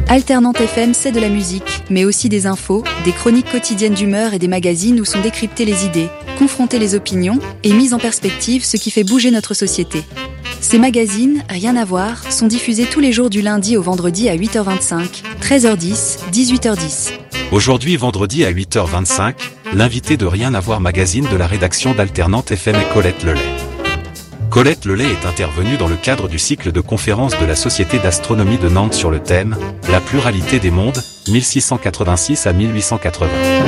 Alternante FM, c'est de la musique, mais aussi des infos, des chroniques quotidiennes d'humeur et des magazines où sont décryptées les idées, confrontées les opinions et mises en perspective ce qui fait bouger notre société. Ces magazines, rien à voir, sont diffusés tous les jours du lundi au vendredi à 8h25, 13h10, 18h10. Aujourd'hui vendredi à 8h25, l'invité de Rien à voir magazine de la rédaction d'Alternante FM est Colette Lelay. Colette Lelay est intervenue dans le cadre du cycle de conférences de la Société d'astronomie de Nantes sur le thème « La pluralité des mondes, 1686 à 1880 ».